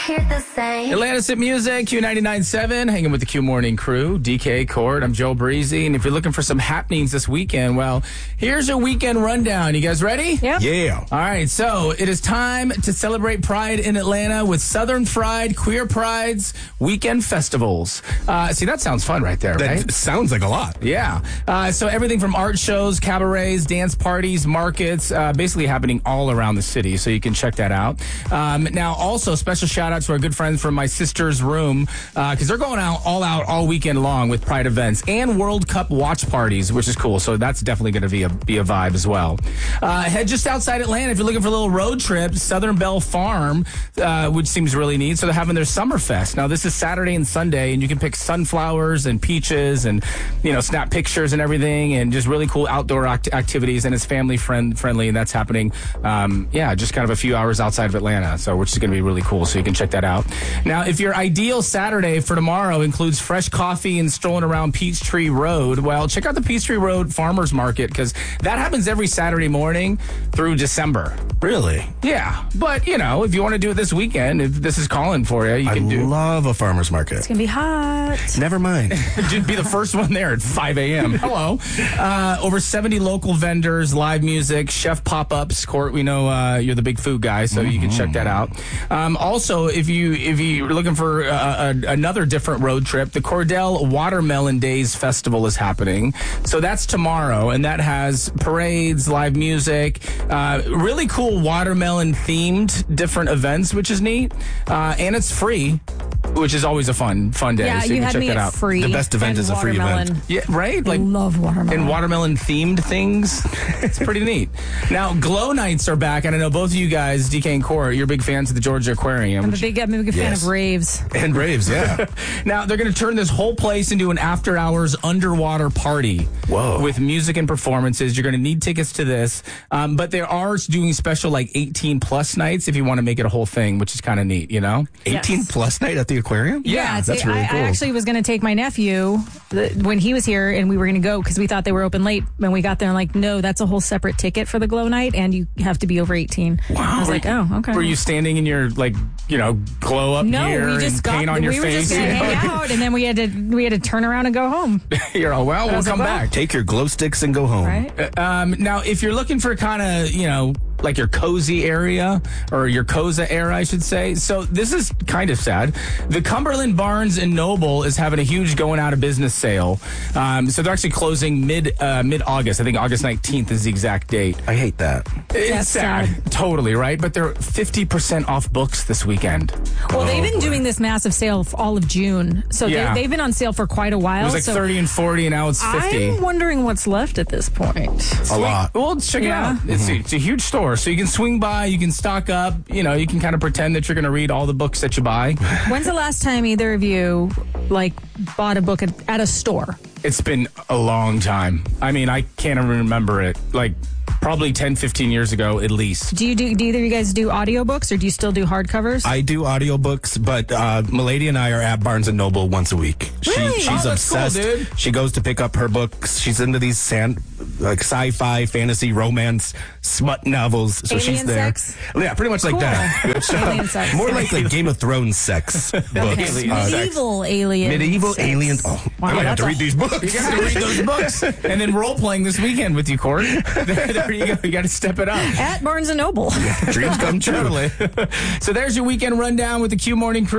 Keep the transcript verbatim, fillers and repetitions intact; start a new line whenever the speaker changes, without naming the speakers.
hear the same.
Atlantis at Music, Q ninety-nine point seven, hanging with the Q Morning crew, D K Court. I'm Joe Breezy, and if you're looking for some happenings this weekend, well, here's a weekend rundown. You guys ready?
Yep.
Yeah.
All right, so it is time to celebrate Pride in Atlanta with Southern Fried Queer Pride's weekend festivals. Uh, see, that sounds fun right there,
That
right?
sounds like a lot.
Yeah. Uh, so everything from art shows, cabarets, dance parties, markets, uh, basically happening all around the city. So you can check that out. Um, now, also, special shout out to our good friends from My Sister's Room, because uh, they're going out all out all weekend long with Pride events and World Cup watch parties, which is cool. So that's definitely going to be a be a vibe as well. Uh, head just outside Atlanta if you're looking for a little road trip. Southern Bell Farm, uh, which seems really neat. So they're having their Summerfest. Now, this is Saturday and Sunday, and you can pick sunflowers and peaches and, you know, snap pictures and everything, and just really cool outdoor act- activities. And it's family friend friendly, and that's happening, um, yeah, just kind of a few hours outside of Atlanta. So, which is going to be really cool. So you can check that out. Now, if your ideal Saturday for tomorrow includes fresh coffee and strolling around Peachtree Road, well, check out the Peachtree Road Farmers Market, because that happens every Saturday morning through December.
Really?
Yeah, but you know, if you want to do it this weekend, if this is calling for you, you
I
can do.
love a farmer's market.
It's gonna be hot.
Never mind.
Just be the first one there at five a.m. Hello. Uh, over seventy local vendors, live music, chef pop-ups. Court, we know uh, you're the big food guy, so mm-hmm. you can check that out. Um, also, if you if you're looking for uh, a, another different road trip, the Cordell Watermelon Days Festival is happening. So that's tomorrow, and that has parades, live music, uh, really cool watermelon-themed different events, which is neat, uh, and it's free, which is always a fun fun day.
Yeah,
so you,
you
can
had
check
me
that
at
out.
free.
The best event
and
is a free
watermelon.
event.
Yeah, right?
I love watermelon.
And watermelon-themed things. It's pretty neat. Now, Glow Nights are back, and I know both of you guys, D K and Court, you're big fans of the Georgia Aquarium.
I'm a big, I'm a big fan
Yes.
of raves.
And Braves, yeah.
Now, they're going to turn this whole place into an after-hours underwater party.
Whoa.
With music and performances. You're going to need tickets to this. Um, but they are doing special, like, eighteen-plus nights if you want to make it a whole thing, which is kind of neat, you know?
eighteen
Yes.
plus night at the aquarium?
Yeah, it's,
that's really
I,
cool.
I actually was going to take my nephew the, when he was here, and we were going to go because we thought they were open late. When we got there, I'm like, no, that's a whole separate ticket for the Glow Night, and you have to be over eighteen.
Wow.
I was like, oh, okay.
Were you standing in your, like, you know, glow up
No,
gear
we just
and
got.
paint on your
we were
face?
just going to
you know?
hang out, and then we had to we had to turn around and go home.
You're all, well, we'll
was like,
come
well,
back.
Take your glow sticks and go home.
Right?
Um, now, if you're looking for kind of, you know, like your cozy area, or your Koza era, I should say. So this is kind of sad. The Cumberland Barnes and Noble is having a huge going out of business sale. Um, so they're actually closing mid uh, mid August. I think August nineteenth is the exact date.
I hate that.
It's
That's
sad.
sad.
Totally, right? But they're fifty percent off books this weekend.
Well,
Oh,
they've been
boy.
doing this massive sale for all of June, so
Yeah.
they, they've been on sale for quite a while.
It was like
so
thirty and forty, and now it's fifty.
I'm wondering what's left at this point.
A lot.
Well, check
Yeah.
it out. It's, a, it's a huge store, so you can swing by, you can stock up, you know, you can kind of pretend that you're going to read all the books that you buy.
When's the last time either of you like bought a book at, at a store?
It's been a long time. I mean, I can't even remember it. Like, probably ten, fifteen years ago at least.
Do you do, do either of you guys do audiobooks or do you still do hardcovers?
I do audiobooks, but uh, Milady and I are at Barnes and Noble once a week.
Really?
She, she's
Oh, that's cool,
obsessed.
dude.
She goes to pick up her books. She's into these san- like sci-fi, fantasy, romance, smut novels. So
Alien
she's there.
sex?
Yeah, pretty much like
Cool.
that.
Alien sex.
More like the Game of Thrones sex books.
Okay.
Uh,
Medieval aliens.
medieval
sex.
aliens. Oh,
Wow,
I might have
that's
to
a-
read these books.
You got to read those books. And then role playing this weekend with you, Court. There, there you go. You got to step it up.
At Barnes and Noble.
Dreams come true.
Totally. So there's your weekend rundown with the Q Morning Crew.